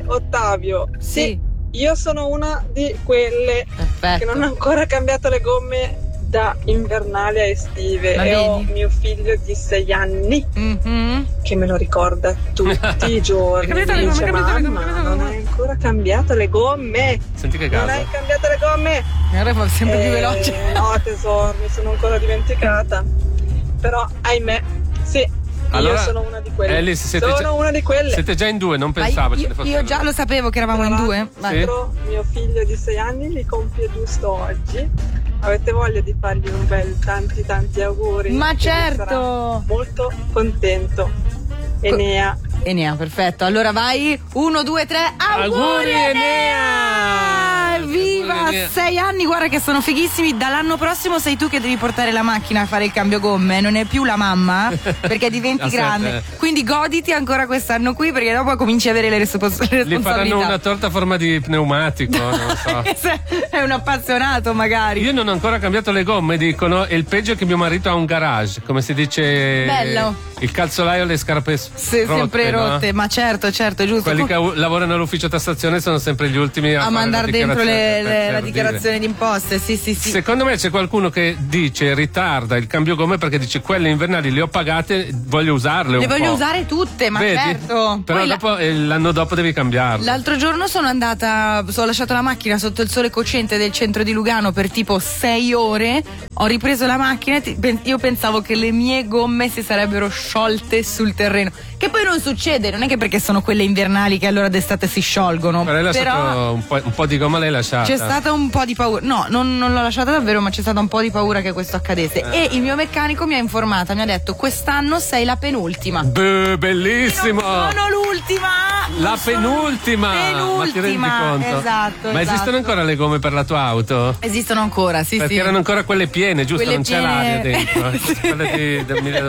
Ottavio. Sì. Io sono una di quelle Perfetto. che non ha ancora cambiato le gomme da invernali a estive. Ma e ho vedi? mio figlio di 6 anni che me lo ricorda tutti i giorni. Mi dice: mamma, non hai ancora cambiato le gomme. Senti che Non casa. hai cambiato le gomme. Ora fa sempre più veloce. No tesoro, mi sono ancora dimenticata. Però ahimè, sì, Allora, io sono una di quelle. Alice, siete sono già- una di quelle. Siete già in due, non Ma pensavo ce ne fosse io una. già lo sapevo che eravamo in due. Vai. Sì. Mio figlio di 6 anni li compie giusto oggi. Avete voglia di fargli un bel tanti auguri? Ma Che certo. sarà molto contento. Enea. Enea, perfetto. Allora vai. 1, 2, 3. Auguri Enea! Evviva! Auguri, Enea. 6 anni, guarda che sono fighissimi. Dall'anno prossimo sei tu che devi portare la macchina a fare il cambio gomme, non è più la mamma, perché diventi Aspetta. grande. Quindi goditi ancora quest'anno qui, perché dopo cominci a avere le Gli faranno responsabilità. una torta a forma di pneumatico, non so. È un appassionato magari. Io non ho ancora cambiato le gomme, dicono, e il peggio è che mio marito ha un garage, come si dice. Bello. Il calzolaio e le scarpe Sempre rotte, no? ma certo, è giusto. Quelli che lavorano all'ufficio tassazione sono sempre gli ultimi a mandare dentro la per dichiarazione di imposte, sì. Secondo me c'è qualcuno che dice ritarda il cambio gomme perché dice quelle invernali le ho pagate, voglio usarle Le un voglio po'. usare tutte, ma Vedi? certo. Però Poi dopo, l'anno dopo devi cambiarle. l'altro giorno ho lasciato la macchina sotto il sole cocente del centro di Lugano per tipo 6 ore, ho ripreso la macchina e io pensavo che le mie gomme si sarebbero sciolte sul terreno, che poi non succede, non è che perché sono quelle invernali che allora d'estate si sciolgono, Però hai lasciato però un po' di gomma l'hai lasciata. c'è stata un po' di paura, no, non l'ho lasciata davvero, ma c'è stata un po' di paura che questo accadesse e il mio meccanico mi ha informata, mi ha detto quest'anno sei la penultima. Bellissimo! Non sono l'ultima! La Non sono- penultima! Ma ti rendi conto? Esatto. Ma esistono ancora le gomme per la tua auto? Esistono ancora, sì, Perché sì. erano ancora quelle piene, giusto? Quelle non c'è l'aria piene. dentro. Quelle del